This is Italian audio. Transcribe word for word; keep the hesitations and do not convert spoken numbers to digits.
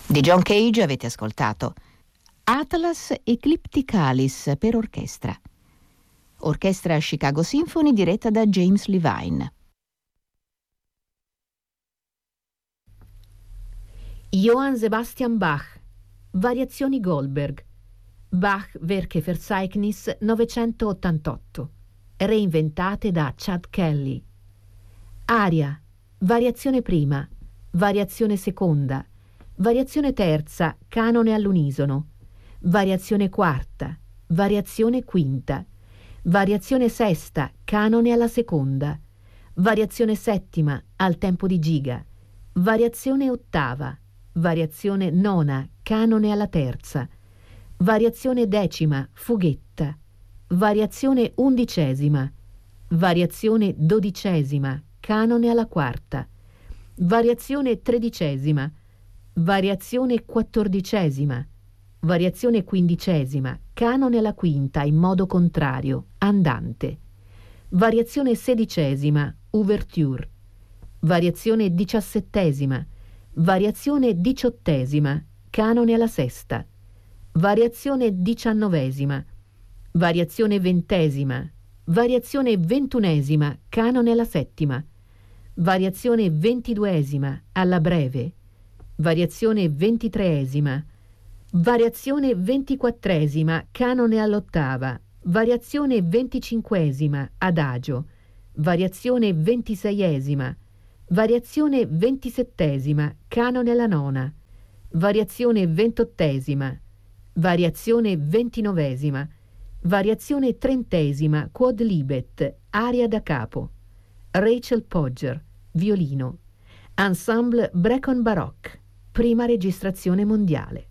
Di John Cage avete ascoltato Atlas Eclipticalis per orchestra. Orchestra Chicago Symphony diretta da James Levine. Johann Sebastian Bach, Variazioni Goldberg, Bach Werke-Verzeichnis novecentottantotto, reinventate da Chad Kelly. Aria, variazione prima, variazione seconda, variazione terza, canone all'unisono, variazione quarta, variazione quinta, variazione sesta, canone alla seconda, variazione settima, al tempo di giga, variazione ottava, variazione nona, canone alla terza, variazione decima, fughetta, variazione undicesima, variazione dodicesima, canone alla quarta, variazione tredicesima, variazione quattordicesima, variazione quindicesima, canone alla quinta in modo contrario, andante, variazione sedicesima, ouverture, variazione diciassettesima, variazione diciottesima, canone alla sesta, variazione diciannovesima, variazione ventesima, variazione ventunesima, canone alla settima, variazione ventiduesima, alla breve, variazione ventitreesima, variazione ventiquattresima, canone all'ottava, variazione venticinquesima, adagio, variazione ventiseiesima, variazione ventisettesima, canone alla nona, variazione ventottesima, variazione ventinovesima, variazione trentesima, quod libet, aria da capo, Rachel Podger, violino, Ensemble Brecon Baroque, prima registrazione mondiale.